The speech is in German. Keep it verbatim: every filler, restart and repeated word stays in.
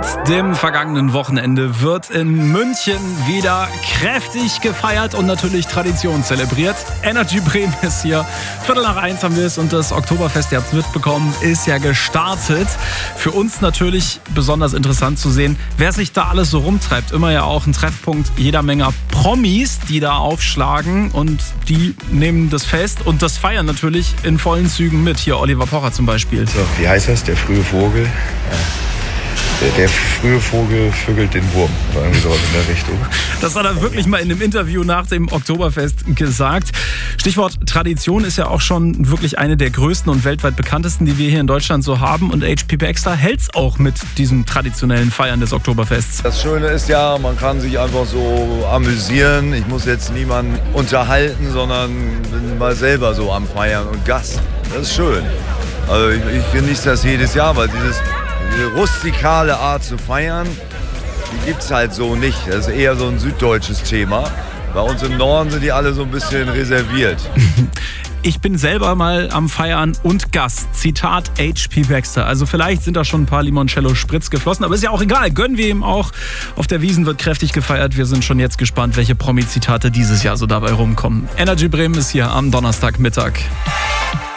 Seit dem vergangenen Wochenende wird in München wieder kräftig gefeiert und natürlich Tradition zelebriert. Energy Bremen ist hier. Viertel nach eins haben wir es und das Oktoberfest, ihr habt es mitbekommen, ist ja gestartet. Für uns natürlich besonders interessant zu sehen, wer sich da alles so rumtreibt. Immer ja auch ein Treffpunkt jeder Menge Promis, die da aufschlagen und die nehmen das Fest und das feiern natürlich in vollen Zügen mit. Hier Oliver Pocher zum Beispiel. So, wie heißt das? Der frühe Vogel. Der, der frühe Vogel vögelt den Wurm. Oder irgendwie sowas in der Richtung. Das hat er wirklich mal in einem Interview nach dem Oktoberfest gesagt. Stichwort Tradition ist ja auch schon wirklich eine der größten und weltweit bekanntesten, die wir hier in Deutschland so haben. Und H P Baxter hält's auch mit diesem traditionellen Feiern des Oktoberfests. Das Schöne ist ja, man kann sich einfach so amüsieren. Ich muss jetzt niemanden unterhalten, sondern bin mal selber so am Feiern und Gast. Das ist schön. Also ich, ich genieße das jedes Jahr, weil dieses, diese rustikale Art zu feiern, die gibt es halt so nicht. Das ist eher so ein süddeutsches Thema. Bei uns im Norden sind die alle so ein bisschen reserviert. Ich bin selber mal am Feiern und Gast. Zitat H P Baxter. Also vielleicht sind da schon ein paar Limoncello Spritz geflossen, aber ist ja auch egal. Gönnen wir ihm auch. Auf der Wiesn wird kräftig gefeiert. Wir sind schon jetzt gespannt, welche Promi-Zitate dieses Jahr so dabei rumkommen. Energy Bremen ist hier am Donnerstagmittag.